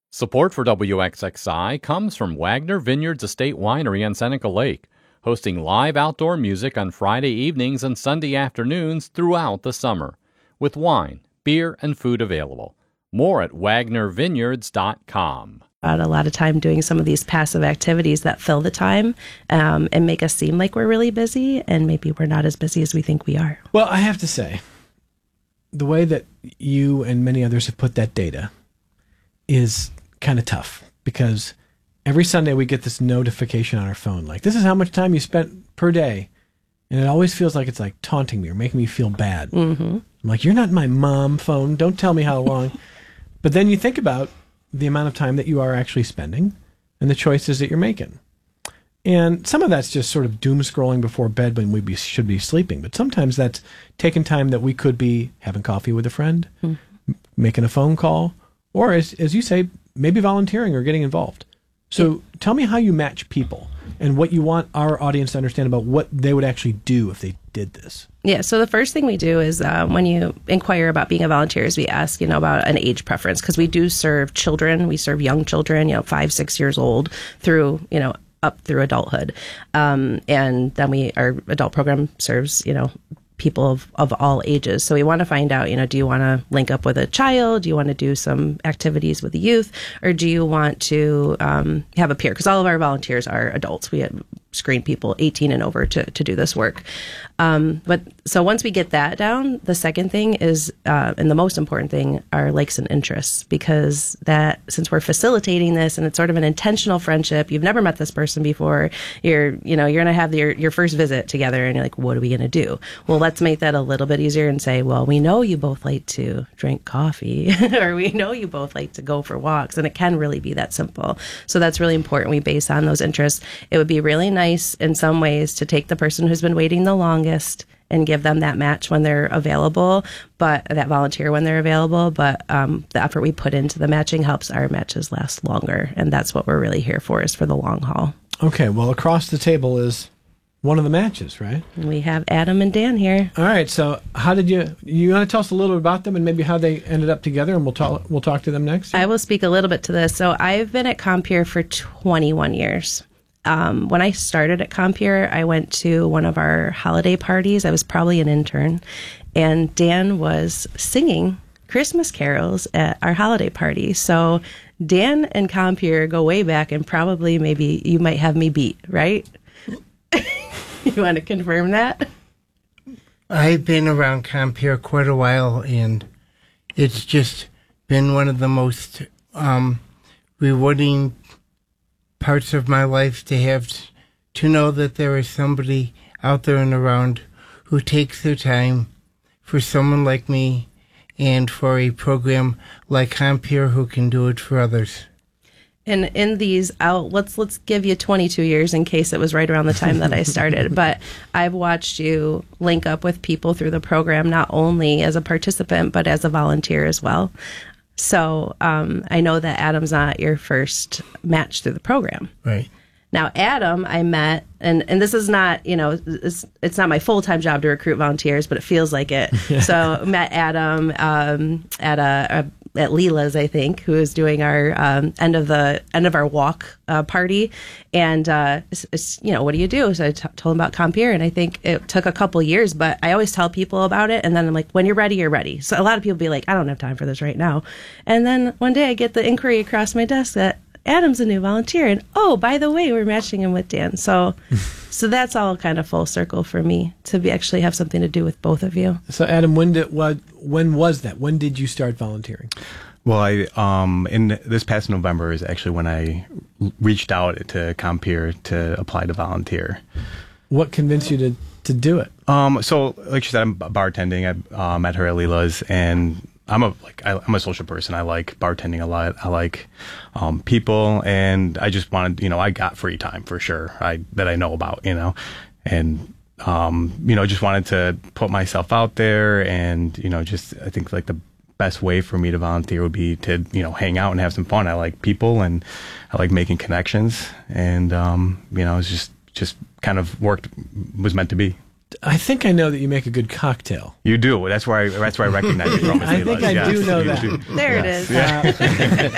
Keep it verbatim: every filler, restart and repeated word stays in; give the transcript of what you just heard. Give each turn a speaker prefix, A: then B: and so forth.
A: Support for W X X I comes from Wagner Vineyards Estate Winery on Seneca Lake, hosting live outdoor music on Friday evenings and Sunday afternoons throughout the summer, with wine, beer, and food available. More at wagner vineyards dot com.
B: A lot of time doing some of these passive activities that fill the time um, and make us seem like we're really busy, and maybe we're not as busy as we think we are.
C: Well, I have to say, the way that you and many others have put that data is kind of tough, because every Sunday we get this notification on our phone, like, this is how much time you spent per day. And it always feels like it's like taunting me or making me feel bad. Mm-hmm. I'm like, you're not my mom phone. Don't tell me how long. But then you think about the amount of time that you are actually spending and the choices that you're making. And some of that's just sort of doom scrolling before bed when we be, should be sleeping. But sometimes that's taking time that we could be having coffee with a friend, mm-hmm. m- making a phone call, or as as you say, maybe volunteering or getting involved. So yeah. Tell me how you match people and what you want our audience to understand about what they would actually do if they did this.
B: Yeah, so the first thing we do is uh, when you inquire about being a volunteer is we ask, you know, about an age preference, because we do serve children. We serve young children, you know, five, six years old through, you know, up through adulthood. Um, and then we, our adult program serves, you know, people of, of all ages. So we want to find out, you know, do you want to link up with a child? Do you want to do some activities with the youth? Or do you want to um, have a peer? Because all of our volunteers are adults. We have screen people eighteen and over to, to do this work. Um, but so once we get that down, the second thing is, uh, and the most important thing, are likes and interests, because that, since we're facilitating this and it's sort of an intentional friendship, you've never met this person before, you're, you know, you're going to have your, your first visit together and you're like, what are we going to do? Well, let's make that a little bit easier and say, well, we know you both like to drink coffee or we know you both like to go for walks, and it can really be that simple. So that's really important. We base on those interests. It would be really nice in some ways to take the person who's been waiting the longest and give them that match when they're available, but that volunteer when they're available. But um, the effort we put into the matching helps our matches last longer. And that's what we're really here for, is for the long haul.
C: Okay. Well, across the table is one of the matches, right?
B: We have Adam and Dan here.
C: All right. So how did you, you want to tell us a little bit about them and maybe how they ended up together, and we'll talk, we'll talk to them next?
B: I will speak a little bit to this. So I've been at Compeer for twenty-one years. Um, when I started at Compeer, I went to one of our holiday parties. I was probably an intern, and Dan was singing Christmas carols at our holiday party. So Dan and Compeer go way back, and probably maybe you might have me beat, right? You want to confirm that?
D: I've been around Compeer quite a while, and it's just been one of the most um, rewarding parts of my life to have t- to know that there is somebody out there and around who takes their time for someone like me and for a program like Compeer who can do it for others.
B: And in these, I'll, let's let's give you twenty-two years in case it was right around the time that I started. But I've watched you link up with people through the program, not only as a participant, but as a volunteer as well. So um, I know that Adam's not your first match through the program.
D: Right.
B: Now, Adam, I met, and, and this is not, you know, it's, it's not my full-time job to recruit volunteers, but it feels like it. So met Adam um, at a, a at Leela's, I think, who is doing our um, end of the end of our walk uh, party, and uh, it's, it's, you know, what do you do? So I t- told him about Compeer, and I think it took a couple years, but I always tell people about it, and then I'm like, when you're ready, you're ready. So a lot of people be like, I don't have time for this right now, and then one day I get the inquiry across my desk that Adam's a new volunteer, and oh, by the way, we're matching him with Dan. So, so that's all kind of full circle for me to be actually have something to do with both of you.
C: So, Adam, when did what? When was that? When did you start volunteering?
E: Well, I um in this past November is actually when I reached out to Compeer to apply to volunteer.
C: What convinced you to to do it?
E: Um, so like she said, I'm bartending. I uh, met her at Leela's, and I'm a like I, I'm a social person. I like bartending a lot. I like um, people, and I just wanted, you know, I got free time for sure. I that I know about, you know, and um, you know, just wanted to put myself out there, and you know, just I think like the best way for me to volunteer would be to, you know, hang out and have some fun. I like people, and I like making connections, and um, you know, it's just just kind of worked, was meant to be.
C: I think I know that you make a good cocktail.
E: You do. That's where I. That's where I recognize you from.
C: I think I
E: yes,
C: do know
E: you
C: that.
E: Do.
B: There
E: yes.
B: it is.